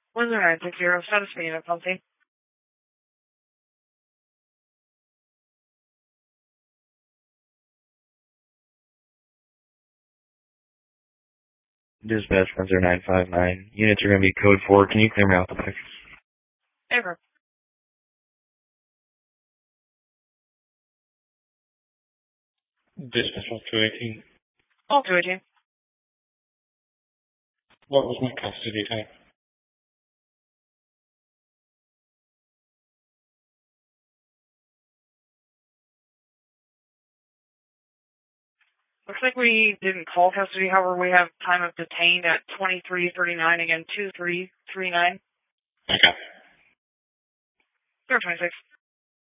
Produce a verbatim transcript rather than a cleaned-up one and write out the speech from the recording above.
one zero nine six zero, status for unit policy. Dispatch one zero nine five nine. Units are going to be code four. Can you clear me out the back? Ever. Dispatch one two eighteen. All two eighteen. What was my custody time? Looks like we didn't call custody, however, we have time of detained at twenty-three thirty-nine, again, two three three nine. Okay. zero twenty-six.